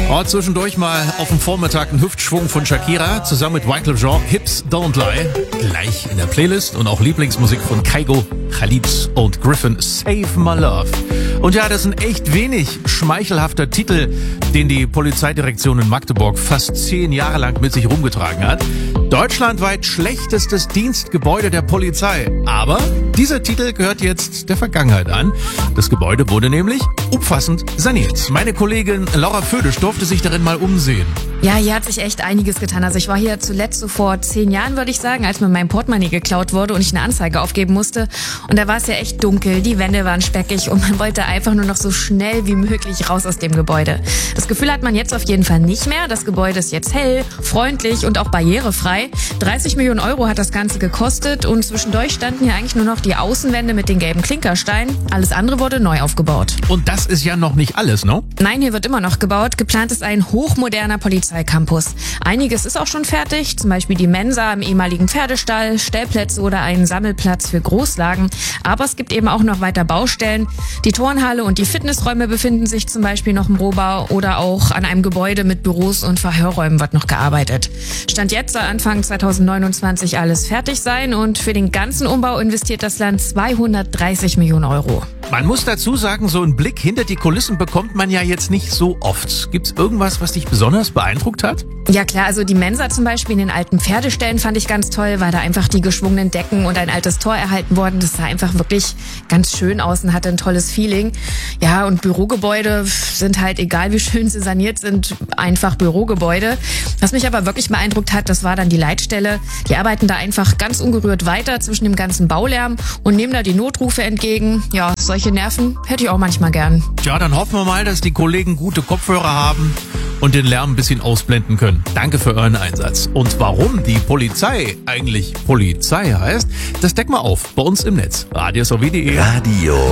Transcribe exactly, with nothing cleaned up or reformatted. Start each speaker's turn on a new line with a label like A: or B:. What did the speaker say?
A: Oh, zwischendurch mal auf dem Vormittag ein Hüftschwung von Shakira zusammen mit Wyclef Jean, Hips Don't Lie. Gleich in der Playlist und auch Lieblingsmusik von Kygo, Khalid und Griffin, Save My Love. Und ja, das ist ein echt wenig schmeichelhafter Titel, den die Polizeidirektion in Magdeburg fast zehn Jahre lang mit sich rumgetragen hat. Deutschlandweit schlechtestes Dienstgebäude der Polizei. Aber dieser Titel gehört jetzt der Vergangenheit an. Das Gebäude wurde nämlich umfassend saniert. Meine Kollegin Laura Födisch durfte sich darin mal umsehen.
B: Ja, hier hat sich echt einiges getan. Also ich war hier zuletzt so vor zehn Jahren, würde ich sagen, als mir mein Portemonnaie geklaut wurde und ich eine Anzeige aufgeben musste. Und da war es ja echt dunkel, die Wände waren speckig und man wollte einfach nur noch so schnell wie möglich raus aus dem Gebäude. Das Gefühl hat man jetzt auf jeden Fall nicht mehr. Das Gebäude ist jetzt hell, freundlich und auch barrierefrei. dreißig Millionen Euro hat das Ganze gekostet und zwischendurch standen hier eigentlich nur noch die Außenwände mit den gelben Klinkersteinen. Alles andere wurde neu aufgebaut.
A: Und das ist ja noch nicht alles, ne?
B: Nein, hier wird immer noch gebaut. Geplant ist ein hochmoderner Polizeicampus. Einiges ist auch schon fertig, zum Beispiel die Mensa im ehemaligen Pferdestall, Stellplätze oder einen Sammelplatz für Großlagen. Aber es gibt eben auch noch weiter Baustellen. Die Turnhalle und die Fitnessräume befinden sich zum Beispiel noch im Rohbau oder auch an einem Gebäude mit Büros und Verhörräumen wird noch gearbeitet. Stand jetzt soll Anfang zweitausendneunundzwanzig alles fertig sein und für den ganzen Umbau investiert das Land zweihundertdreißig Millionen Euro.
A: Man muss dazu sagen, so einen Blick hinter die Kulissen bekommt man ja jetzt nicht so oft. Gibt's irgendwas, was dich besonders beeindruckt hat?
B: Ja klar, also die Mensa zum Beispiel in den alten Pferdeställen fand ich ganz toll, weil da einfach die geschwungenen Decken und ein altes Tor erhalten worden. Das sah einfach wirklich ganz schön aus und hatte ein tolles Feeling. Ja, und Bürogebäude sind halt, egal wie schön sie saniert sind, einfach Bürogebäude. Was mich aber wirklich beeindruckt hat, das war dann die Leitstelle. Die arbeiten da einfach ganz ungerührt weiter zwischen dem ganzen Baulärm und nehmen da die Notrufe entgegen. Ja, solche Nerven hätte ich auch manchmal gern.
A: Tja, dann hoffen wir mal, dass die Kollegen gute Kopfhörer haben und den Lärm ein bisschen ausblenden können. Danke für euren Einsatz. Und warum die Polizei eigentlich Polizei heißt, das decken wir auf bei uns im Netz. radio s o w punkt d e
C: Radio